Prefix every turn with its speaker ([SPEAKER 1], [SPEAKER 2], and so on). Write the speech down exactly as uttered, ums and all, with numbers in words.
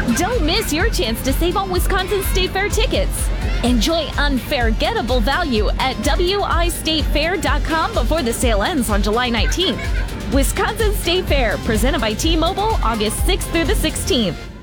[SPEAKER 1] Don't miss your chance to save on Wisconsin State Fair tickets. Enjoy unforgettable value at W I state fair dot com before the sale ends on July nineteenth. Wisconsin State Fair, presented by T-Mobile, August sixth through the sixteenth.